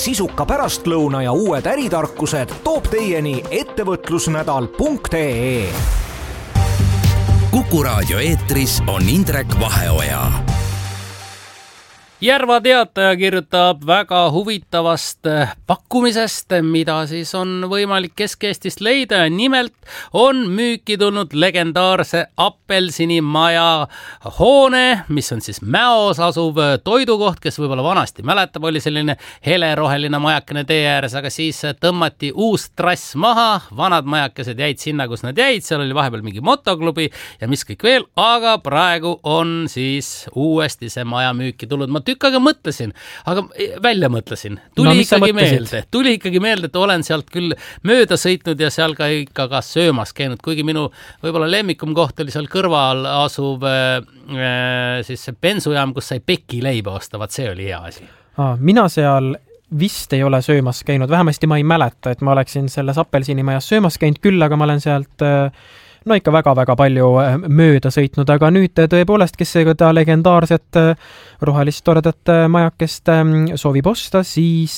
sisuka pärastlõuna ja uued äritarkused toob teieni ettevõtlusnädal.ee. Kuku raadio eetris on Indrek Vaheoja. Järva Teataja kirjutab väga huvitavast pakkumisest, mida siis on võimalik Kesk-Eestist leida. Nimelt on müüki tulnud legendaarse Appelsinimaja hoone, mis on siis Mäos asuv toidukoht, kes võib-olla vanasti mäletab, oli selline heleroheline majakene tee ääres, aga siis tõmmati uus trass maha, vanad majakesed jäid sinna, kus nad jäid, seal oli vahepeal mingi motoklubi ja mis kõik veel, aga praegu on siis uuesti see maja müüki tulnud. Ma tükkaga mõtlesin, aga välja mõtlesin. Tuli ikkagi meelde, et olen sealt küll mööda sõitnud ja seal ka ikka söömas käinud, kuigi minu võib-olla lemmikum koht oli seal kõrval asuv siis see bensujaam, kus sai pekileiba ostavad, see oli hea asi. Mina seal vist ei ole söömas käinud, vähemasti ma ei mäleta, et ma oleksin selles Appelsinimajas söömas käinud, küll aga ma olen sealt ikka väga-väga palju mööda sõitnud, aga nüüd tõepoolest, kes seda legendaarset rohelist toredat majakest soovib osta, siis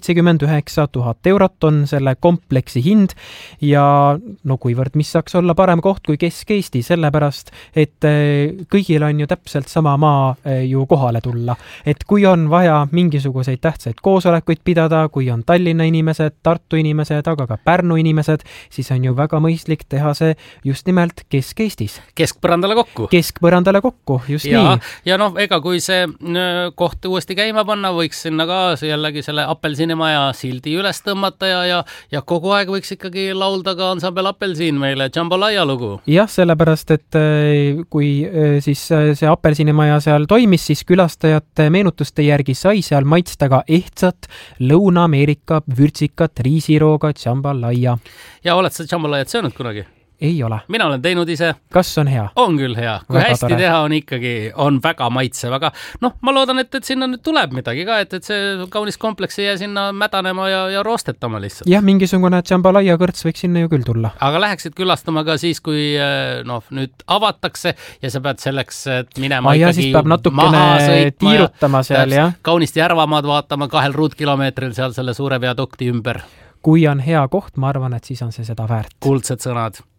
179 000 eurot on selle kompleksi hind ja kuivõrd mis saaks olla parem koht kui Kesk-Eesti, sellepärast, et kõigil on ju täpselt sama maa ju kohale tulla. Et kui on vaja mingisuguseid tähtsaid koosolekuid pidada, kui on Tallinna inimesed, Tartu inimesed, aga ka Pärnu inimesed, siis on ju väga mõistlik teha see just nimelt Kesk-Eestis. Keskpõrandale kokku, just nii. Ja ega kui see koht uuesti käima panna, võiks sinna ka jällegi selle Appelsinimaja sildi üles tõmmata ja kogu aeg võiks ikkagi laulda ka ansambel Appelsin meile Jambalaya lugu. Jah, sellepärast, et kui siis see Appelsinimaja seal toimis, siis külastajate meenutuste järgi sai seal maitsta ka ehtsat Lõuna-Ameerika vürtsikat riisirooga Jambalaya. Ja oled sa Jambalayat söönud kunagi? Ei ole. Mina olen teinud ise. Kas on hea? On küll hea. Kui väga hästi tore teha on väga maitsev, aga ma loodan, et sinna nüüd tuleb midagi ka, et see kaunis kompleks ei jää sinna mädanema ja roostetama lihtsalt. Jah, mingisugune Jambalaya kõrts võiks sinna ju küll tulla. Aga läheksid külastama ka siis, kui nüüd avatakse ja sa pead selleks minema ikkagi siis peab natukene tiirutama seal, jah. Kaunist Järvamaad vaatama 2 ruutkilomeetril seal selle suure viadukti ümber. Kui on hea koht, ma arvan, et siis on see seda väärt. Kuldsed sõnad.